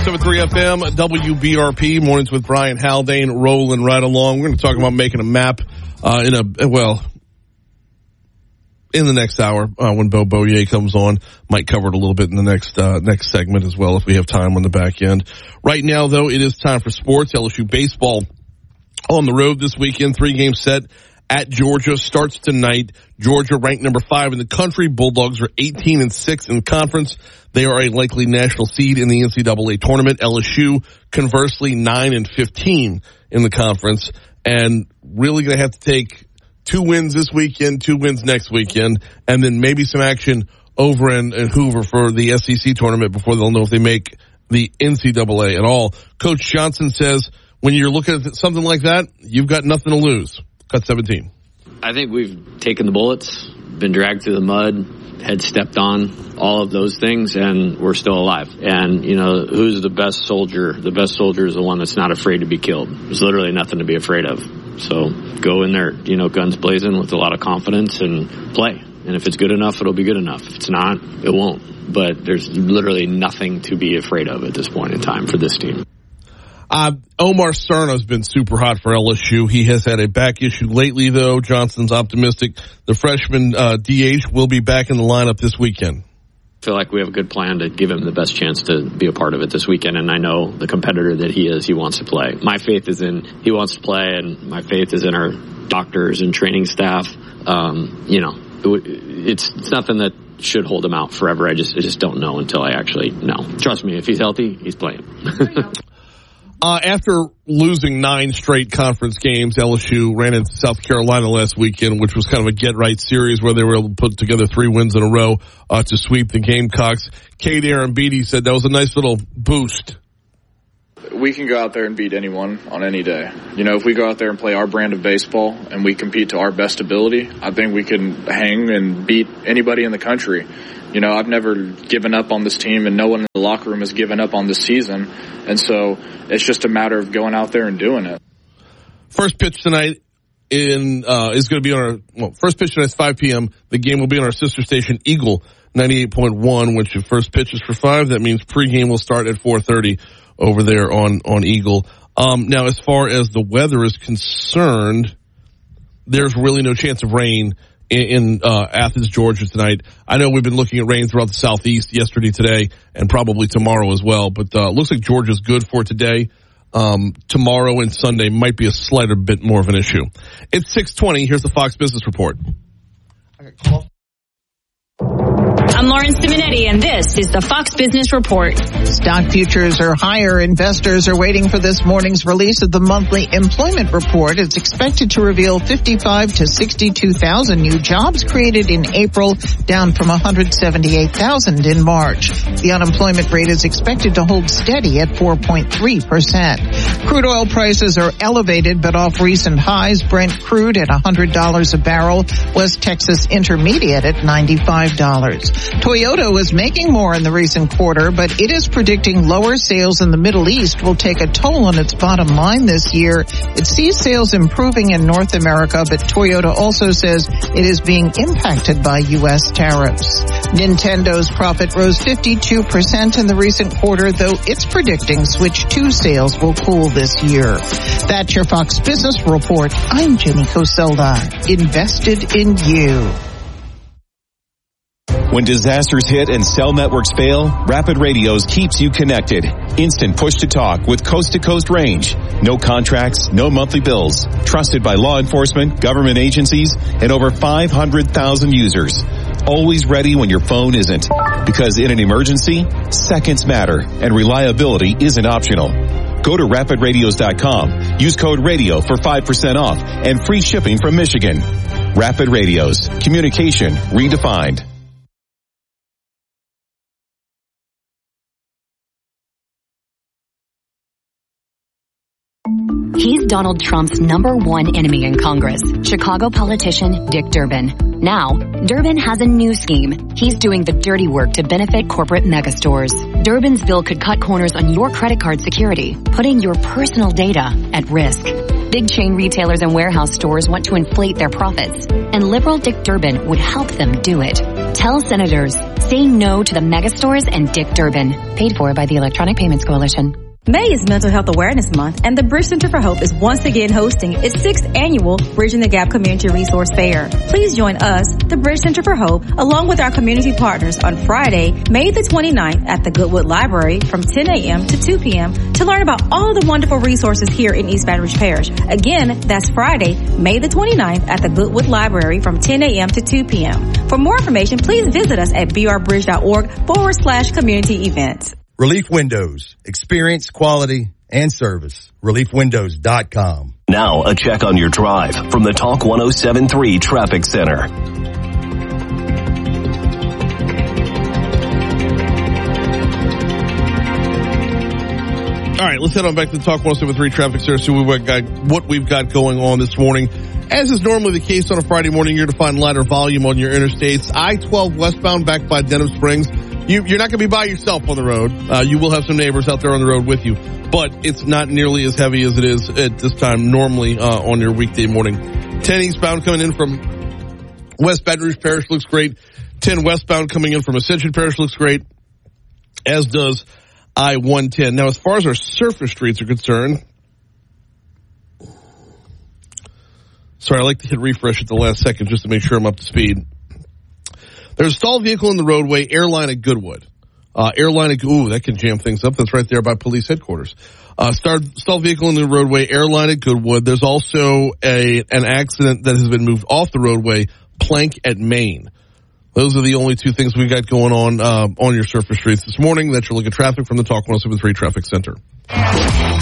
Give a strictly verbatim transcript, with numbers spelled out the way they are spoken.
seven three F M, W B R P, Mornings with Brian Haldane, rolling right along. We're going to talk about making a map uh, in a, well, in the next hour uh, when Bo Boyer comes on. Might cover it a little bit in the next uh, next segment as well if we have time on the back end. Right now, though, it is time for sports. L S U baseball on the road this weekend. Three-game set at Georgia starts tonight. Georgia ranked number five in the country. Bulldogs are eighteen and six in conference. They are a likely national seed in the N C double A tournament. L S U, conversely, nine and fifteen in the conference, and really going to have to take two wins this weekend, two wins next weekend, and then maybe some action over in, in Hoover for the S E C tournament before they'll know if they make the N C double A at all. Coach Johnson says when you're looking at something like that, you've got nothing to lose. Cut seventeen. I think we've taken the bullets, been dragged through the mud, head stepped on, all of those things, and we're still alive. And, you know, who's the best soldier? The best soldier is the one that's not afraid to be killed. There's literally nothing to be afraid of. So go in there, you know, guns blazing with a lot of confidence and play. And if it's good enough, it'll be good enough. If it's not, it won't. But there's literally nothing to be afraid of at this point in time for this team. Uh, Omar Cerna's been super hot for L S U. He has had a back issue lately, though. Johnson's optimistic the freshman uh, D H will be back in the lineup this weekend. I feel like we have a good plan to give him the best chance to be a part of it this weekend, and I know the competitor that he is, he wants to play. My faith is in he wants to play, and my faith is in our doctors and training staff. Um, you know, it, it's, it's nothing that should hold him out forever. I just I just don't know until I actually know. Trust me, if he's healthy, he's playing. Uh, after losing nine straight conference games, L S U ran into South Carolina last weekend, which was kind of a get-right series where they were able to put together three wins in a row uh, to sweep the Gamecocks. Cade Arambidi said that was a nice little boost. We can go out there and beat anyone on any day. You know, if we go out there and play our brand of baseball and we compete to our best ability, I think we can hang and beat anybody in the country. You know, I've never given up on this team, and no one in the locker room has given up on this season. And so it's just a matter of going out there and doing it. First pitch tonight in uh, is going to be on our well. First pitch tonight is five p.m. The game will be on our sister station, Eagle ninety-eight point one, which the first pitch is for five. That means pregame will start at four thirty over there on on Eagle. Um, now, as far as the weather is concerned, there's really no chance of rain in uh, Athens, Georgia tonight. I know we've been looking at rain throughout the southeast yesterday, today, and probably tomorrow as well. But uh, looks like Georgia's good for today. Um, tomorrow and Sunday might be a slighter bit more of an issue. It's six twenty. Here's the Fox Business Report. I'm Lauren Simonetti, and this is the Fox Business Report. Stock futures are higher. Investors are waiting for this morning's release of the monthly employment report. It's expected to reveal fifty-five to sixty-two thousand new jobs created in April, down from one hundred seventy-eight thousand in March. The unemployment rate is expected to hold steady at four point three percent. Crude oil prices are elevated, but off recent highs. Brent crude at one hundred dollars a barrel. West Texas Intermediate at ninety-five dollars. Toyota was making more in the recent quarter, but it is predicting lower sales in the Middle East will take a toll on its bottom line this year. It sees sales improving in North America, but Toyota also says it is being impacted by U S tariffs. Nintendo's profit rose fifty-two percent in the recent quarter, though it's predicting Switch two sales will cool this year. That's your Fox Business Report. I'm Jenny Coselda. Invested in you. When disasters hit and cell networks fail, Rapid Radios keeps you connected. Instant push-to-talk with coast-to-coast range. No contracts, no monthly bills. Trusted by law enforcement, government agencies, and over five hundred thousand users. Always ready when your phone isn't. Because in an emergency, seconds matter, and reliability isn't optional. Go to rapid radios dot com. Use code RADIO for five percent off and free shipping from Michigan. Rapid Radios. Communication redefined. He's Donald Trump's number one enemy in Congress, Chicago politician Dick Durbin. Now, Durbin has a new scheme. He's doing the dirty work to benefit corporate megastores. Durbin's bill could cut corners on your credit card security, putting your personal data at risk. Big chain retailers and warehouse stores want to inflate their profits, and liberal Dick Durbin would help them do it. Tell senators, say no to the megastores and Dick Durbin. Paid for by the Electronic Payments Coalition. May is Mental Health Awareness Month, and the Bridge Center for Hope is once again hosting its sixth annual Bridging the Gap Community Resource Fair. Please join us, the Bridge Center for Hope, along with our community partners on Friday, May the twenty-ninth at the Goodwood Library from ten a.m. to two p.m. to learn about all the wonderful resources here in East Baton Rouge Parish. Again, that's Friday, May the twenty-ninth at the Goodwood Library from ten a.m. to two p.m. For more information, please visit us at brbridge.org forward slash community events. Relief Windows. Experience, quality, and service. relief windows dot com. Now, a check on your drive from the Talk one oh seven point three Traffic Center. All right, let's head on back to the Talk one oh seven point three Traffic Center, see what we've got, what we've got going on this morning. As is normally the case on a Friday morning, you're to find lighter volume on your interstates. I twelve westbound back by Denham Springs. You, you're not going to be by yourself on the road. Uh, you will have some neighbors out there on the road with you, but it's not nearly as heavy as it is at this time normally uh, on your weekday morning. ten eastbound coming in from West Baton Rouge Parish looks great. ten westbound coming in from Ascension Parish looks great, as does I one ten. Now, as far as our surface streets are concerned, sorry, I like to hit refresh at the last second just to make sure I'm up to speed. There's a stalled vehicle in the roadway, Airline at Goodwood. Uh, Airline at, ooh, that can jam things up. That's right there by police headquarters. Uh, stalled, stalled vehicle in the roadway, Airline at Goodwood. There's also a, an accident that has been moved off the roadway, Plank at Maine. Those are the only two things we've got going on, uh, on your surface streets this morning. That's your look at traffic from the Talk one oh seven point three Traffic Center.